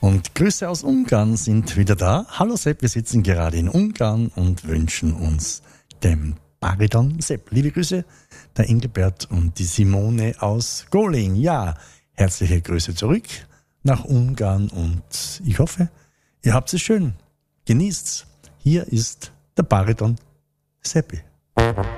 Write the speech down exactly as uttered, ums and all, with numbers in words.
Und Grüße aus Ungarn sind wieder da. Hallo Sepp, wir sitzen gerade in Ungarn und wünschen uns dem Bariton Sepp. Liebe Grüße, der Engelbert und die Simone aus Goling. Ja, herzliche Grüße zurück nach Ungarn und ich hoffe, ihr habt es schön. Genießt's. Hier ist der Bariton Seppi.